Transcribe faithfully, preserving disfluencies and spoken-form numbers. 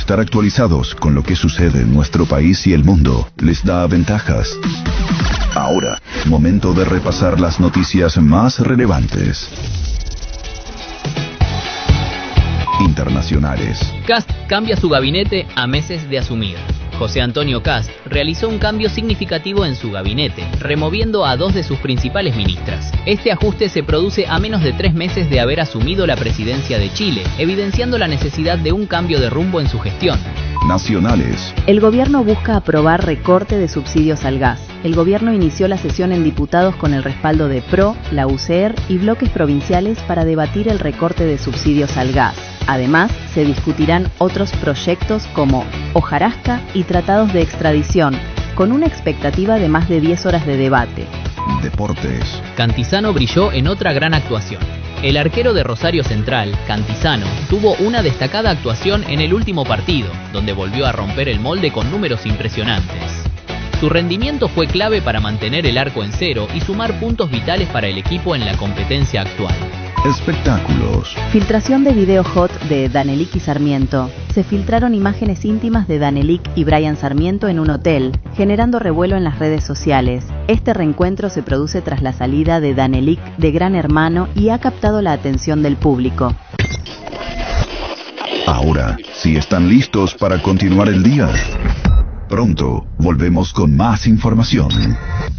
estar actualizados con lo que sucede en nuestro país y el mundo les da ventajas. Ahora, momento de repasar las noticias más relevantes. Internacionales. Kast cambia su gabinete a meses de asumir. José Antonio Kast realizó un cambio significativo en su gabinete, removiendo a dos de sus principales ministras. Este ajuste se produce a menos de tres meses de haber asumido la presidencia de Chile, evidenciando la necesidad de un cambio de rumbo en su gestión. Nacionales. El gobierno busca aprobar recorte de subsidios al gas. El gobierno inició la sesión en diputados con el respaldo de P R O, la U C R y bloques provinciales para debatir el recorte de subsidios al gas. Además, se discutirán otros proyectos como hojarasca y tratados de extradición, con una expectativa de más de diez horas de debate. Deportes. Cantizano brilló en otra gran actuación. El arquero de Rosario Central, Cantizano, tuvo una destacada actuación en el último partido, donde volvió a romper el molde con números impresionantes. Su rendimiento fue clave para mantener el arco en cero y sumar puntos vitales para el equipo en la competencia actual. Espectáculos. Filtración de video hot de Danelik y Sarmiento. Se filtraron imágenes íntimas de Danelik y Brian Sarmiento en un hotel, generando revuelo en las redes sociales. Este reencuentro se produce tras la salida de Danelik de Gran Hermano y ha captado la atención del público. Ahora, si están listos para continuar el día, pronto volvemos con más información.